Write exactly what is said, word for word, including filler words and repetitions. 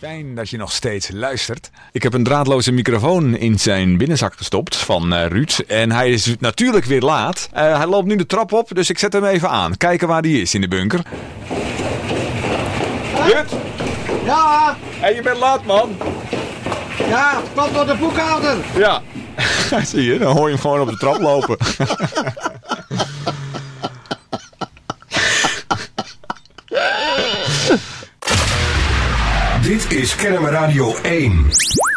Fijn dat je nog steeds luistert. Ik heb een draadloze microfoon in zijn binnenzak gestopt van uh, Ruud. En hij is natuurlijk weer laat. Uh, hij loopt nu de trap op, dus ik zet hem even aan. Kijken waar hij is in de bunker. Ruud? Ja? Hé, hey, je bent laat, man. Ja, komt door de boekhouder. Ja, zie je, dan hoor je hem gewoon op de trap lopen. Dit is Kennemer Radio één.